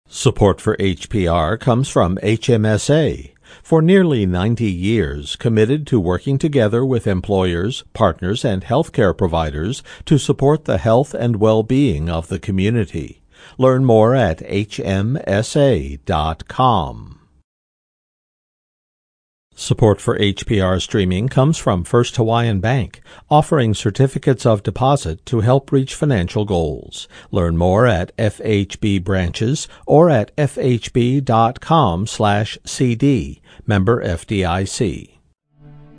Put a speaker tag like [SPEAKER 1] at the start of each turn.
[SPEAKER 1] Support for HPR comes from HMSA. For nearly 90 years, committed to working together with employers, partners, and healthcare providers to support the health and well-being of the community. Learn more at hmsa.com. Support for HPR streaming comes from First Hawaiian Bank, offering certificates of deposit to help reach financial goals. Learn more at FHB branches or at fhb.com/cd. Member FDIC.